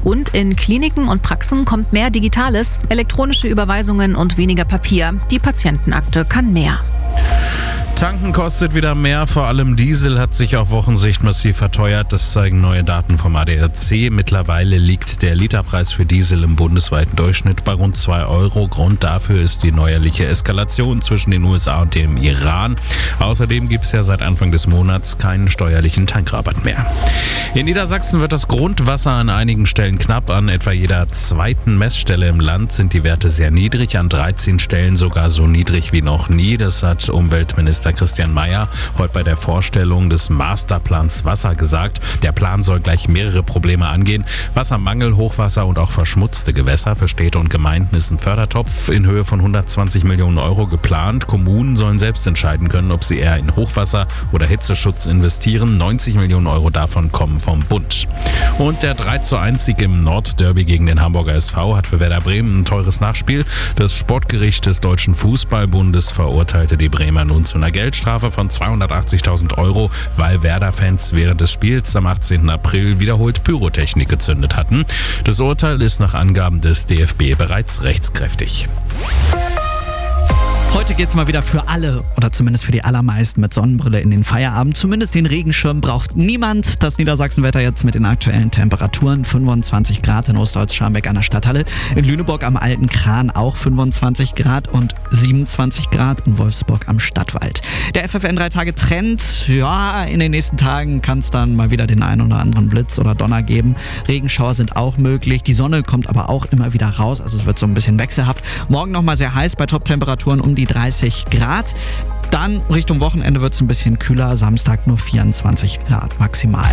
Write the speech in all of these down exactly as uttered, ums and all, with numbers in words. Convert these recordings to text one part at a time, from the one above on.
Und in Kliniken und Praxen kommt mehr Digitales, elektronische Überweisungen und weniger Papier. Die Patientenakte kann mehr. Tanken kostet wieder mehr, vor allem Diesel hat sich auf Wochensicht massiv verteuert. Das zeigen neue Daten vom A D A C. Mittlerweile liegt der Literpreis für Diesel im bundesweiten Durchschnitt bei rund zwei Euro. Grund dafür ist die neuerliche Eskalation zwischen den U S A und dem Iran. Außerdem gibt es ja seit Anfang des Monats keinen steuerlichen Tankrabatt mehr. In Niedersachsen wird das Grundwasser an einigen Stellen knapp. An etwa jeder zweiten Messstelle im Land sind die Werte sehr niedrig, an dreizehn Stellen sogar so niedrig wie noch nie. Das hat Umweltminister Christian Mayer heute bei der Vorstellung des Masterplans Wasser gesagt. Der Plan soll gleich mehrere Probleme angehen. Wassermangel, Hochwasser und auch verschmutzte Gewässer. Für Städte und Gemeinden ist ein Fördertopf in Höhe von hundertzwanzig Millionen Euro geplant. Kommunen sollen selbst entscheiden können, ob sie eher in Hochwasser oder Hitzeschutz investieren. neunzig Millionen Euro davon kommen vom Bund. Und der drei zu eins Sieg im Nordderby gegen den Hamburger S V hat für Werder Bremen ein teures Nachspiel. Das Sportgericht des Deutschen Fußballbundes verurteilte die Bremer nun zu einer Geldstrafe von zweihundertachtzigtausend Euro, weil Werder-Fans während des Spiels am achtzehnten April wiederholt Pyrotechnik gezündet hatten. Das Urteil ist nach Angaben des D F B bereits rechtskräftig. Heute geht's mal wieder für alle oder zumindest für die allermeisten mit Sonnenbrille in den Feierabend. Zumindest den Regenschirm braucht niemand. Das Niedersachsenwetter jetzt mit den aktuellen Temperaturen. fünfundzwanzig Grad in Ostholz-Scharmbeck an der Stadthalle. In Lüneburg am Alten Kran auch fünfundzwanzig Grad und siebenundzwanzig Grad in Wolfsburg am Stadtwald. Der F F N drei Tage Trend. Ja, in den nächsten Tagen kann es dann mal wieder den einen oder anderen Blitz oder Donner geben. Regenschauer sind auch möglich. Die Sonne kommt aber auch immer wieder raus. Also es wird so ein bisschen wechselhaft. Morgen nochmal sehr heiß bei Top-Temperaturen um die dreißig Grad. Dann Richtung Wochenende wird es ein bisschen kühler. Samstag nur vierundzwanzig Grad maximal.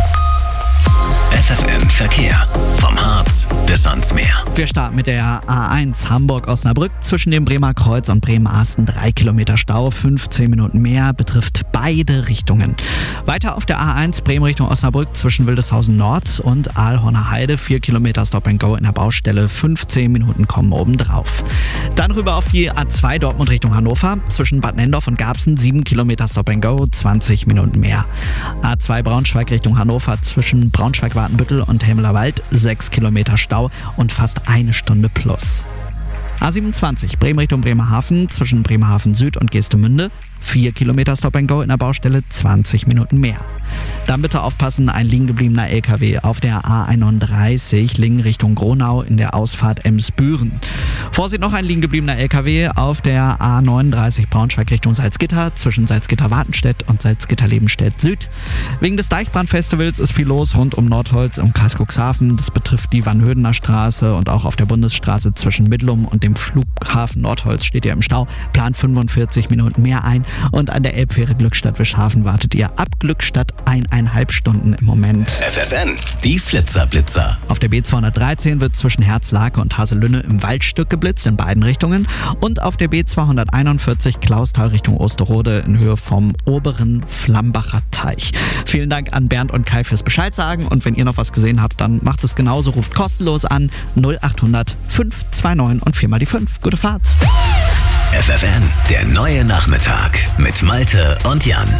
F F N Verkehr. Vom Harz bis ans Meer. Wir starten mit der A eins Hamburg-Osnabrück zwischen dem Bremer Kreuz und Bremerhaven. Drei Kilometer Stau, fünfzehn Minuten mehr, betrifft beide Richtungen. Weiter auf der A eins Bremen Richtung Osnabrück zwischen Wildeshausen Nord und Aalhorner Heide. Vier Kilometer Stop and Go in der Baustelle, fünfzehn Minuten kommen obendrauf. Dann rüber auf die A zwei Dortmund Richtung Hannover zwischen Bad Nendorf und Garbsen. Sieben Kilometer Stop and Go, zwanzig Minuten mehr. A zwei Braunschweig Richtung Hannover zwischen Braunschweig-Wartenbüttel und Helmelerwald. Sechs Kilometer Stau und fast eine Stunde plus. A siebenundzwanzig Bremen Richtung Bremerhaven zwischen Bremerhaven Süd und Geestemünde. Vier Kilometer Stop and Go in der Baustelle, zwanzig Minuten mehr. Dann bitte aufpassen, ein liegen gebliebener L K W auf der A einunddreißig Lingen Richtung Gronau in der Ausfahrt Emsbüren. Vorsicht, noch ein liegen gebliebener L K W auf der A neununddreißig Braunschweig Richtung Salzgitter zwischen Salzgitter-Wartenstedt und Salzgitter-Lebenstedt Süd. Wegen des Deichbrandfestivals ist viel los rund um Nordholz im Kreis Cuxhaven. Das betrifft die Vanhödener Straße und auch auf der Bundesstraße zwischen Middelum und dem Flughafen Nordholz steht ihr im Stau. Plant fünfundvierzig Minuten mehr ein. Und an der Elbfähre Glückstadt-Wischhafen wartet ihr ab Glückstadt eineinhalb Stunden im Moment. F F N, die Flitzerblitzer. Auf der B zweihundertdreizehn wird zwischen Herzlake und Haselünne im Waldstück geblitzt in beiden Richtungen. Und auf der B zweihunderteinundvierzig Klausthal Richtung Osterode in Höhe vom oberen Flambacher Teich. Vielen Dank an Bernd und Kai fürs Bescheid sagen. Und wenn ihr noch was gesehen habt, dann macht es genauso. Ruft kostenlos an null achthundert fünf zwei neun und viermal die fünf. Gute Fahrt. F F N, der neue Nachmittag mit Malte und Jan.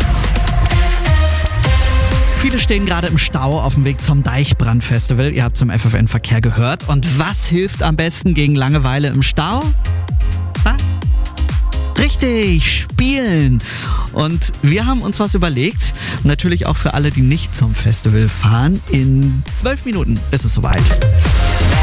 Viele stehen gerade im Stau auf dem Weg zum Deichbrandfestival. Ihr habt zum F F N-Verkehr gehört. Und was hilft am besten gegen Langeweile im Stau? Ha? Richtig, spielen. Und wir haben uns was überlegt. Natürlich auch für alle, die nicht zum Festival fahren. In zwölf Minuten ist es soweit.